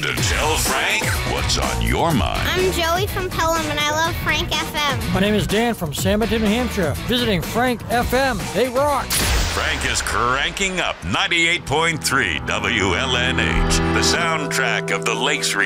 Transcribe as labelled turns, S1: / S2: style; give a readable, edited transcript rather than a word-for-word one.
S1: to tell Frank what's on your mind.
S2: I'm Joey from Pelham, and I love Frank FM.
S3: My name is Dan from Sammington, New Hampshire, visiting Frank FM. They rock.
S1: Frank is cranking up 98.3 WLNH, the soundtrack of the Lakes region.